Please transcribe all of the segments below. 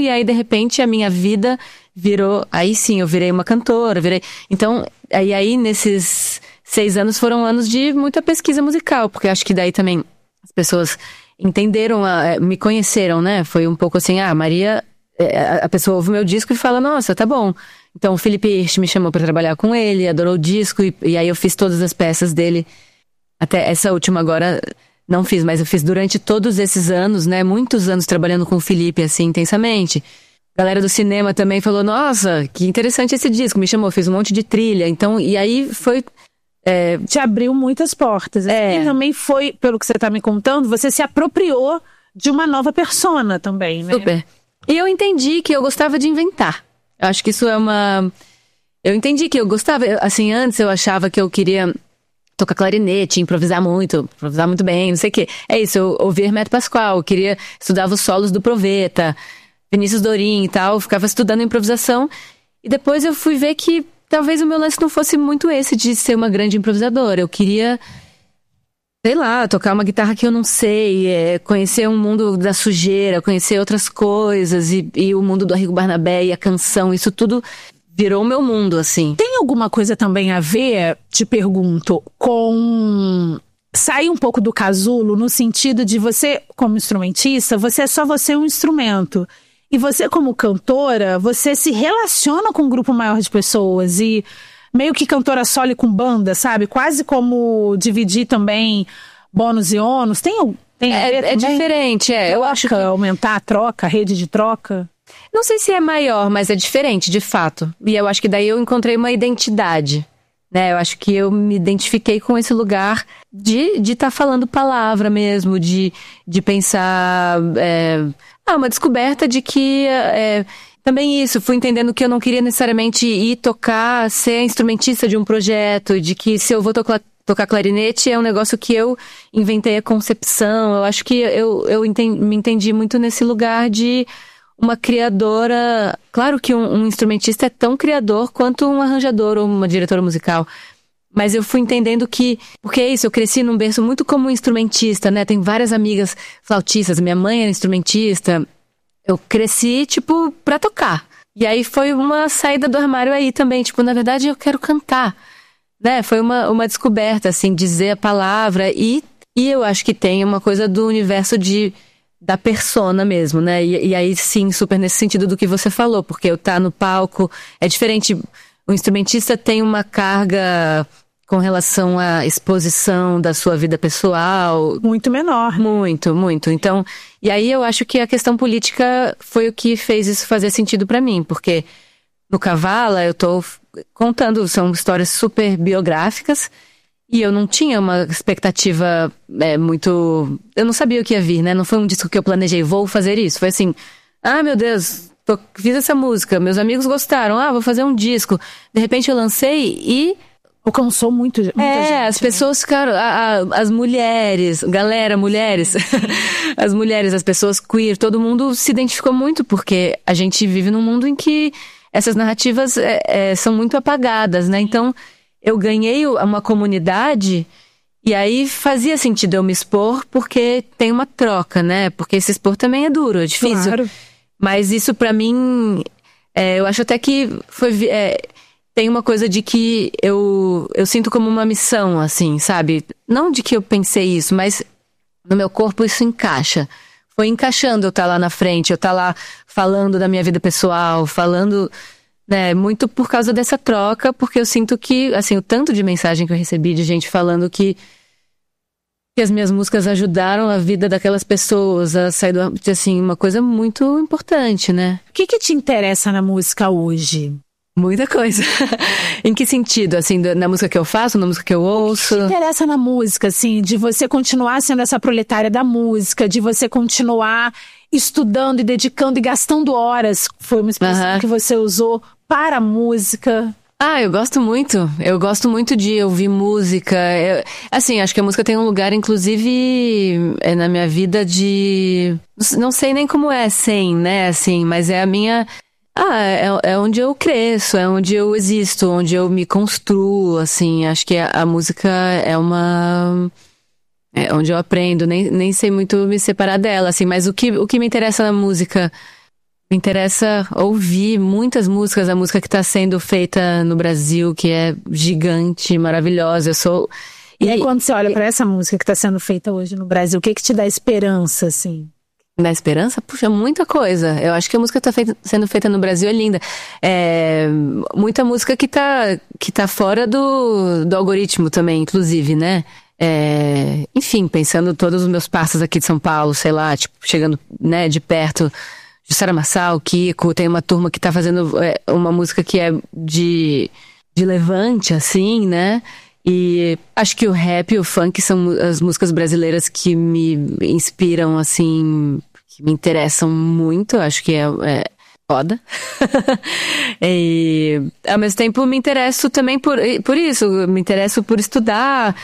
e aí de repente a minha vida virou, aí sim, eu virei uma cantora, então, aí nesses 6 anos foram anos de muita pesquisa musical, porque acho que daí também as pessoas entenderam, me conheceram, né? Foi um pouco assim, Maria, a pessoa ouve o meu disco e fala, nossa, tá bom. Então o Felipe Hirsch me chamou pra trabalhar com ele, adorou o disco, e aí eu fiz todas as peças dele. Até essa última agora não fiz, mas eu fiz durante todos esses anos, né? Muitos anos trabalhando com o Felipe, assim, intensamente. A galera do cinema também falou, nossa, que interessante esse disco, me chamou, fiz um monte de trilha. Então, e aí foi... Te abriu muitas portas. E também foi, pelo que você tá me contando, você se apropriou de uma nova persona também, né? Super. E eu entendi que eu gostava de inventar. Eu acho que isso é uma... Eu entendi que eu gostava... Assim, antes eu achava que eu queria tocar clarinete, improvisar muito bem, não sei o quê. É isso, eu ouvia Hermeto Pascoal, eu queria... Estudava os solos do Proveta, Vinícius Dorim e tal, ficava estudando improvisação. E depois eu fui ver que talvez o meu lance não fosse muito esse de ser uma grande improvisadora. Eu queria, sei lá, tocar uma guitarra que eu não sei, conhecer um mundo da sujeira, conhecer outras coisas, e o mundo do Arrigo Barnabé e a canção, isso tudo virou o meu mundo, assim. Tem alguma coisa também a ver, te pergunto, com... Sai um pouco do casulo no sentido de você, como instrumentista, você é só você um instrumento. E você, como cantora, você se relaciona com um grupo maior de pessoas e meio que cantora solo e com banda, sabe? Quase como dividir também bônus e ônus. Tem a ver é diferente, eu acho que aumentar a troca, a rede de troca. Não sei se é maior, mas é diferente, de fato. E eu acho que daí eu encontrei uma identidade, né? Eu acho que eu me identifiquei com esse lugar de estar falando palavra mesmo, de pensar... uma descoberta de que... também isso, fui entendendo que eu não queria necessariamente ir tocar, ser instrumentista de um projeto, de que se eu vou tocar clarinete é um negócio que eu inventei a concepção. Eu acho que eu me entendi muito nesse lugar de uma criadora... Claro que um instrumentista é tão criador quanto um arranjador ou uma diretora musical. Mas eu fui entendendo que... Porque é isso, eu cresci num berço muito como instrumentista, né? Tem várias amigas flautistas, minha mãe era instrumentista. Eu cresci, pra tocar. E aí foi uma saída do armário aí também. Na verdade, eu quero cantar, né? Foi uma descoberta, assim, dizer a palavra. E eu acho que tem uma coisa do universo da persona mesmo, né? E aí, sim, super nesse sentido do que você falou. Porque eu tá no palco... É diferente. O instrumentista tem uma carga... com relação à exposição da sua vida pessoal... Muito menor. Muito, muito. Então, e aí eu acho que a questão política foi o que fez isso fazer sentido pra mim, porque no Kavala eu tô contando, são histórias super biográficas, e eu não tinha uma expectativa muito... Eu não sabia o que ia vir, né? Não foi um disco que eu planejei, vou fazer isso. Foi assim, meu Deus, fiz essa música, meus amigos gostaram, vou fazer um disco. De repente eu lancei e... Alcançou muita gente. As pessoas ficaram... As mulheres... Galera, mulheres... As mulheres, as pessoas queer... Todo mundo se identificou muito, porque a gente vive num mundo em que essas narrativas são muito apagadas, né? Então, eu ganhei uma comunidade... E aí fazia sentido eu me expor, porque tem uma troca, né? Porque se expor também é duro, é difícil. Claro. Mas isso pra mim... eu acho até que foi... Tem uma coisa de que eu sinto como uma missão, assim, sabe? Não de que eu pensei isso, mas no meu corpo isso encaixa. Foi encaixando eu estar lá na frente, eu estar lá falando da minha vida pessoal, falando, né, muito por causa dessa troca, porque eu sinto que, assim, o tanto de mensagem que eu recebi de gente falando que as minhas músicas ajudaram a vida daquelas pessoas a sair assim, uma coisa muito importante, né? O que te interessa na música hoje? Muita coisa. Em que sentido? Assim, na música que eu faço, na música que eu ouço? O que te interessa na música, assim, de você continuar sendo essa proletária da música, de você continuar estudando e dedicando e gastando horas, foi uma expressão que você usou, para a música? Eu gosto muito. Eu gosto muito de ouvir música. Assim, acho que a música tem um lugar, inclusive, na minha vida de... Não sei nem como é sem, né? Assim, mas é a minha... é onde eu cresço, é onde eu existo, onde eu me construo, assim. Acho que a música é onde eu aprendo, nem sei muito me separar dela, assim. Mas o que me interessa na música Me interessa ouvir muitas músicas, a música que está sendo feita no Brasil, que é gigante, maravilhosa. E aí, quando você olha para essa música que está sendo feita hoje no Brasil, o que te dá esperança, assim? Na esperança? Puxa, muita coisa. Eu acho que a música que está sendo feita no Brasil é linda. Muita música que tá fora do algoritmo também, inclusive, né? Enfim, pensando todos os meus parceiros aqui de São Paulo, sei lá, tipo, chegando, né, de perto, Jussara Marçal, Kiko, tem uma turma que tá fazendo uma música que é de levante, assim, né? E acho que o rap e o funk são as músicas brasileiras que me inspiram, assim, que me interessam muito. Acho que é foda. E ao mesmo tempo me interesso também por isso. Me interesso por estudar.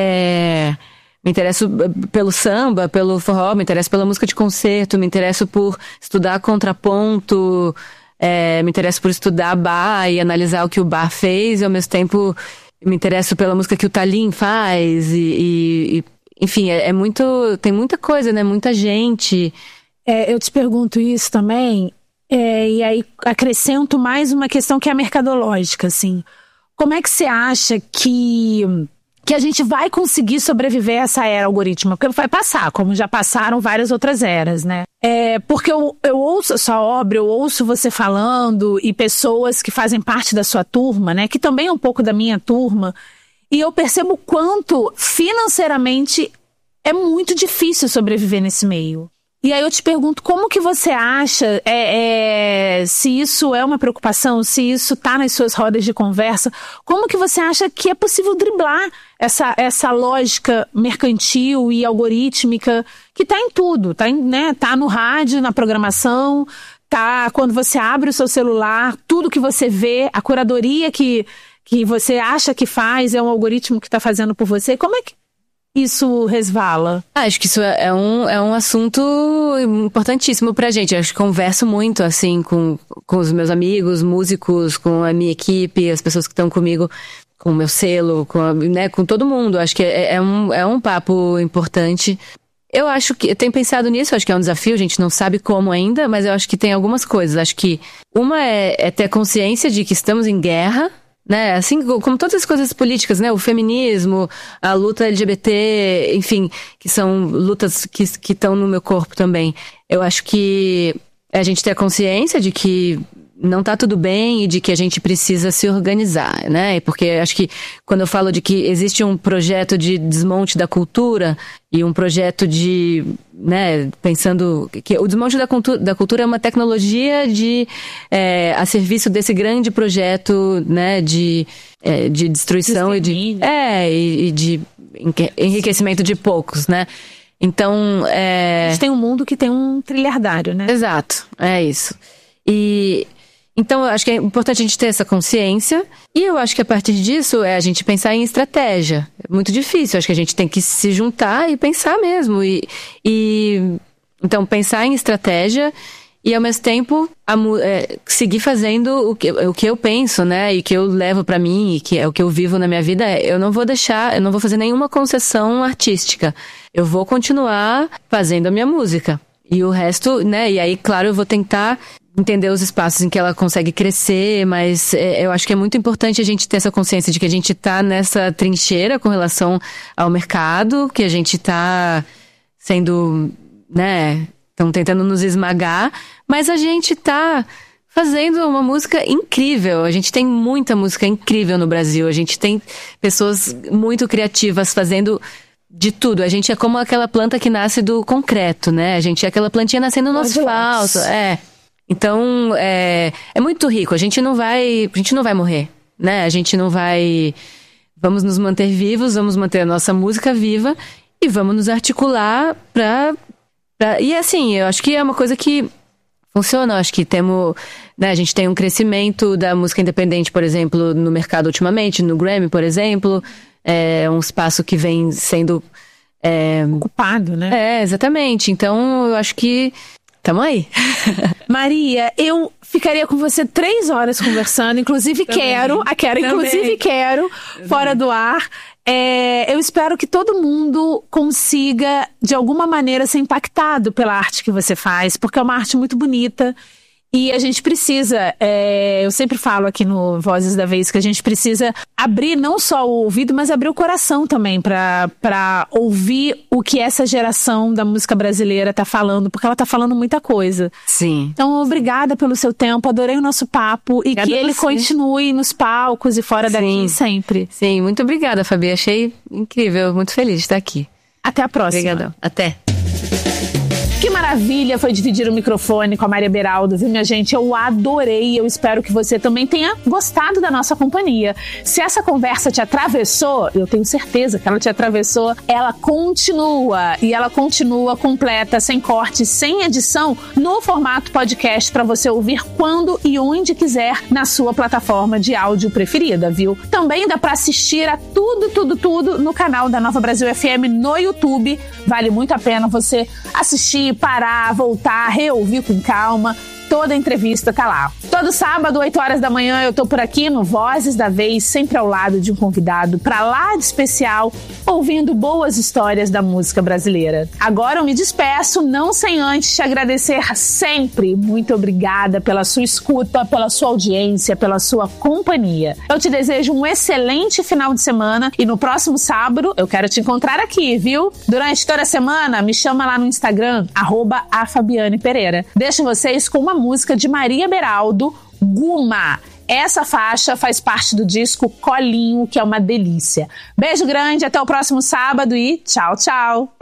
Me interesso pelo samba, pelo forró, me interesso pela música de concerto, me interesso por estudar contraponto, me interesso por estudar bar e analisar o que o bar fez, e ao mesmo tempo me interesso pela música que o Tallin faz, enfim, tem muita coisa, né? Muita gente. Eu te pergunto isso também, e aí acrescento mais uma questão que é mercadológica, assim. Como é que você acha que a gente vai conseguir sobreviver a essa era algoritmo? Porque vai passar, como já passaram várias outras eras, né? Porque eu ouço a sua obra, eu ouço você falando, e pessoas que fazem parte da sua turma, né? Que também é um pouco da minha turma, e eu percebo quanto financeiramente é muito difícil sobreviver nesse meio. E aí eu te pergunto, como que você acha, se isso é uma preocupação, se isso tá nas suas rodas de conversa, como que você acha que é possível driblar essa lógica mercantil e algorítmica que tá em tudo, tá no rádio, na programação, tá quando você abre o seu celular, tudo que você vê, a curadoria que você acha que faz é um algoritmo que tá fazendo por você. Como é que isso resvala? Acho que isso é um assunto importantíssimo pra gente. Acho que converso muito, assim, com os meus amigos, músicos, com a minha equipe, as pessoas que estão comigo, com o meu selo, com todo mundo. Acho que é um papo importante. Eu acho que, eu tenho pensado nisso, acho que é um desafio, a gente não sabe como ainda, mas eu acho que tem algumas coisas. Acho que uma é ter consciência de que estamos em guerra, né, assim como todas as coisas políticas, né, o feminismo, a luta LGBT, enfim, que são lutas que estão no meu corpo também. Eu acho que a gente ter a consciência de que não tá tudo bem e de que a gente precisa se organizar, né? Porque acho que quando eu falo de que existe um projeto de desmonte da cultura e um projeto de, né, pensando que o desmonte da cultura é uma tecnologia a serviço desse grande projeto, né, de destruição e de enriquecimento de poucos, né? Então, a gente tem um mundo que tem um trilhardário, né? Exato, é isso. Então, eu acho que é importante a gente ter essa consciência. E eu acho que a partir disso a gente pensar em estratégia. É muito difícil. Eu acho que a gente tem que se juntar e pensar mesmo. Então, pensar em estratégia e, ao mesmo tempo, seguir fazendo o que eu penso, né? E o que eu levo pra mim e que é o que eu vivo na minha vida. Eu não vou fazer nenhuma concessão artística. Eu vou continuar fazendo a minha música. E o resto, né? E aí, claro, eu vou tentar entender os espaços em que ela consegue crescer, mas eu acho que é muito importante a gente ter essa consciência de que a gente tá nessa trincheira com relação ao mercado, que a gente tá sendo, né, estão tentando nos esmagar, mas a gente tá fazendo uma música incrível. A gente tem muita música incrível no Brasil, a gente tem pessoas muito criativas fazendo de tudo. A gente é como aquela planta que nasce do concreto, né? A gente é aquela plantinha nascendo no asfalto. Então, é muito rico. A gente não vai morrer, né? A gente não vai... Vamos nos manter vivos, vamos manter a nossa música viva e vamos nos articular pra... E assim, eu acho que é uma coisa que funciona. Eu acho que temos... Né, a gente tem um crescimento da música independente, por exemplo, no mercado ultimamente, no Grammy, por exemplo. É um espaço que vem sendo... ocupado, né? Exatamente. Então, eu acho que tamo aí. Maria, eu ficaria com você 3 horas conversando. Inclusive quero, fora do ar. Eu espero que todo mundo consiga, de alguma maneira, ser impactado pela arte que você faz, porque é uma arte muito bonita. E a gente precisa, eu sempre falo aqui no Vozes da Vez, que a gente precisa abrir não só o ouvido, mas abrir o coração também pra ouvir o que essa geração da música brasileira tá falando, porque ela tá falando muita coisa. Sim. Então, obrigada pelo seu tempo, adorei o nosso papo e Obrigada que ele continue nos palcos e fora daqui sempre. Sim, muito obrigada, Fabi. Achei incrível, muito feliz de estar aqui. Até a próxima. Obrigadão. Até. Que maravilha foi dividir o microfone com a Maria Beraldo, viu, minha gente? Eu adorei, eu espero que você também tenha gostado da nossa companhia. Se essa conversa te atravessou, eu tenho certeza que ela te atravessou, ela continua, e ela continua completa, sem corte, sem edição, no formato podcast para você ouvir quando e onde quiser na sua plataforma de áudio preferida, viu? Também dá para assistir a tudo no canal da Nova Brasil FM no YouTube. Vale muito a pena você assistir, parar, voltar, reouvir com calma. Toda a entrevista tá lá. Todo sábado, 8 horas da manhã, eu tô por aqui no Vozes da Vez, sempre ao lado de um convidado pra lá de especial, ouvindo boas histórias da música brasileira. Agora eu me despeço, não sem antes te agradecer sempre. Muito obrigada pela sua escuta, pela sua audiência, pela sua companhia. Eu te desejo um excelente final de semana e no próximo sábado eu quero te encontrar aqui, viu? Durante toda a semana, me chama lá no Instagram, @afabianepereira. Deixo vocês com uma música de Maria Beraldo, Guma. Essa faixa faz parte do disco Colinho, que é uma delícia. Beijo grande, até o próximo sábado e tchau, tchau!